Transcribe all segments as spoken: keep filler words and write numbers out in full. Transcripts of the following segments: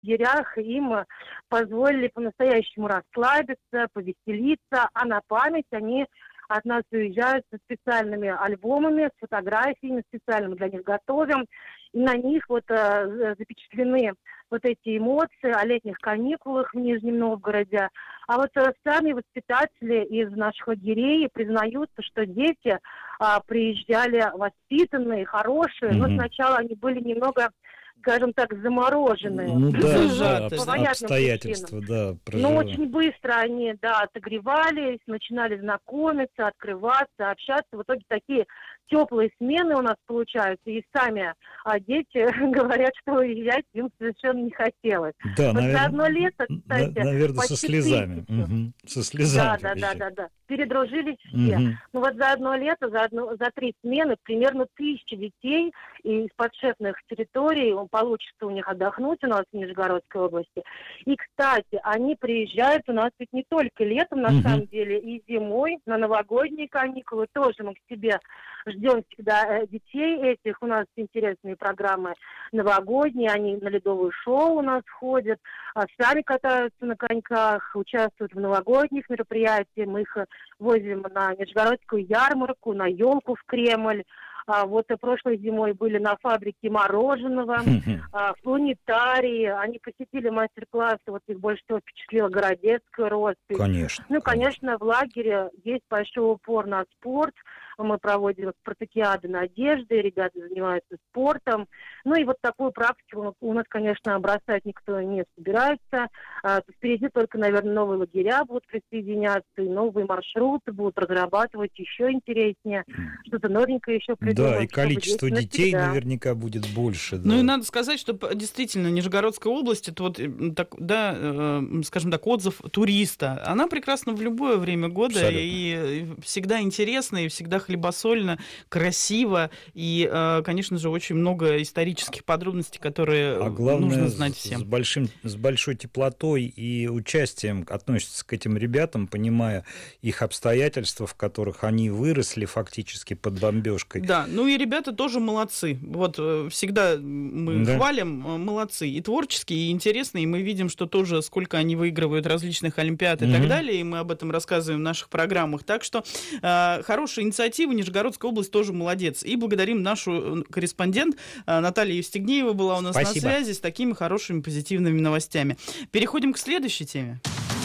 лагерях им позволили по-настоящему расслабиться, повеселиться, а на память они от нас уезжают со специальными альбомами, с фотографиями, специально для них готовим. И на них вот э, запечатлены вот эти эмоции о летних каникулах в Нижнем Новгороде. А вот э, сами воспитатели из наших лагерей признаются, что дети э, приезжали воспитанные, хорошие, mm-hmm. но сначала они были немного, скажем так, замороженные. Ну да, Зажаты, да, по обстоятельства, да. Но очень быстро они, да, отогревались, начинали знакомиться, открываться, общаться. В итоге такие теплые смены у нас получаются. И сами а, дети говорят, что уезжать им совершенно не хотелось. Да, вот наверное, за одно лето, кстати, на, наверное, со слезами. Угу. Со слезами. Да, да, да, да, да. Передружились все. Угу. Ну вот за одно лето, за, одно, за три смены примерно тысяча детей из подшефных территорий получится у них отдохнуть у нас в Нижегородской области. И, кстати, они приезжают у нас ведь не только летом, на угу. самом деле, и зимой, на новогодние каникулы. Тоже мы к себе ждем всегда детей этих. У нас интересные программы новогодние, они на ледовое шоу у нас ходят, сами катаются на коньках, участвуют в новогодних мероприятиях. Мы их возим на Нижегородскую ярмарку, на елку в Кремль. А, вот и прошлой зимой были на фабрике мороженого, а, в планетарии. Они посетили мастер-классы, вот их больше всего впечатлила Городецкая роспись. Конечно. Ну, конечно, в лагере есть большой упор на спорт. Мы проводим спартакиады надежды, ребята занимаются спортом. Ну и вот такую практику у нас, конечно, бросать никто не собирается. А, впереди только, наверное, новые лагеря будут присоединяться, и новые маршруты будут разрабатывать еще интереснее, что-то новенькое еще придумать. Да, и количество детей навсегда. Наверняка будет больше. Да. Ну и надо сказать, что действительно Нижегородская область, это вот, так, да, э, скажем так, отзыв туриста. Она прекрасна в любое время года. Абсолютно. И всегда интересно, и всегда хлебосольно, красиво, и, э, конечно же, очень много исторических подробностей, которые а главное, нужно знать всем. С, большим, с большой теплотой и участием относятся к этим ребятам, понимая их обстоятельства, в которых они выросли фактически под бомбежкой. Да, ну и ребята тоже молодцы. Вот всегда мы да. хвалим, молодцы. И творческие, и интересные. И мы видим, что тоже сколько они выигрывают различных олимпиад и угу. так далее. И мы об этом рассказываем в наших программах. Так что э, хорошая инициатива. Нижегородская область тоже молодец. И благодарим нашу корреспондент э, Наталья Евстигнеева была у нас Спасибо. На связи с такими хорошими позитивными новостями. Переходим к следующей теме.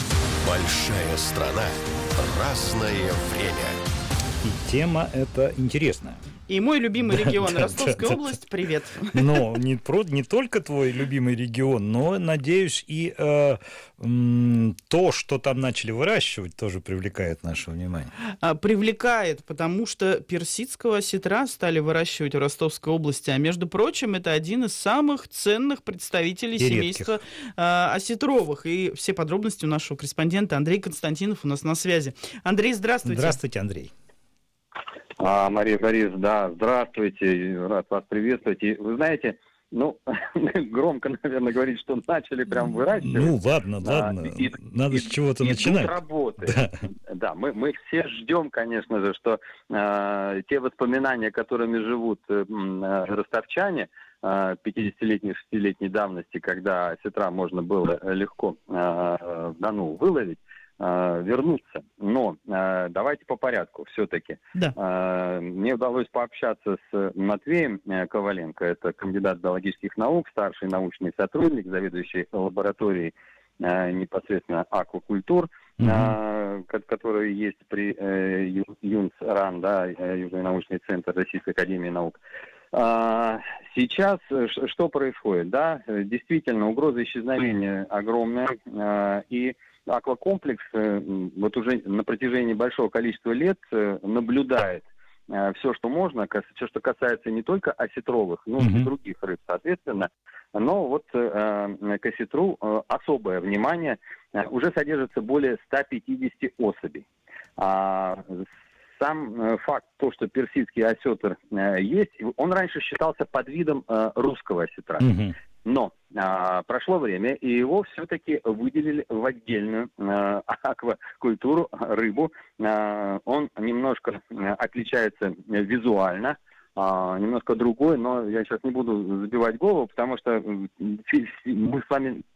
Большая страна. Разное время. И тема эта интересная. И мой любимый да, регион, да, Ростовская да, область, да. привет. Но не, про, не только твой любимый регион, но, надеюсь, и э, м, то, что там начали выращивать, тоже привлекает наше внимание. А, привлекает, потому что персидского осетра стали выращивать в Ростовской области. А, между прочим, это один из самых ценных представителей и семейства а, осетровых. И все подробности у нашего корреспондента Андрей Константинов у нас на связи. Андрей, здравствуйте. Здравствуйте, Андрей. А, Мария Борис, да, здравствуйте, рад вас приветствовать. И вы знаете, ну, громко, наверное, говорить, что начали прям выращивать. Ну, ладно, а, ладно, и, надо и, с чего-то и начинать. Работы. Да, да мы, мы все ждем, конечно же, что э, те воспоминания, которыми живут э, ростовчане, пятидесятилетней, шестилетней давности, когда осетра можно было легко э, в Дону выловить, вернуться. Но э, давайте по порядку все-таки. Да. Э, мне удалось пообщаться с Матвеем Коваленко, это кандидат биологических наук, старший научный сотрудник, заведующий лабораторией э, непосредственно аквакультур, угу. э, который есть при э, ЮНС-РАН, да, Южный научный центр Российской академии наук. Э, сейчас что происходит? Да, действительно, угроза исчезновения огромная, э, и аквакомплекс вот уже на протяжении большого количества лет наблюдает все, что можно, все, что касается не только осетровых, но и других рыб, соответственно. Но вот к осетру особое внимание. Уже содержится более ста пятидесяти особей. Сам факт, то, что персидский осетр есть, он раньше считался подвидом русского осетра. Но а, прошло время, и его все-таки выделили в отдельную а, аквакультуру, рыбу. А, он немножко а, отличается визуально а, немножко другой, но я сейчас не буду забивать голову, потому что мы с вами